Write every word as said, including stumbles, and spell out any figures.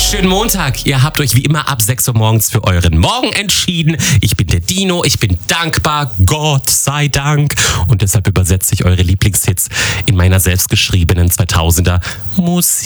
Schönen Montag. Ihr habt euch wie immer ab sechs Uhr morgens für euren Morgen entschieden. Ich bin der Dino, ich bin dankbar, Gott sei Dank. Und deshalb übersetze ich eure Lieblingshits in meiner selbstgeschriebenen zweitausender Musik.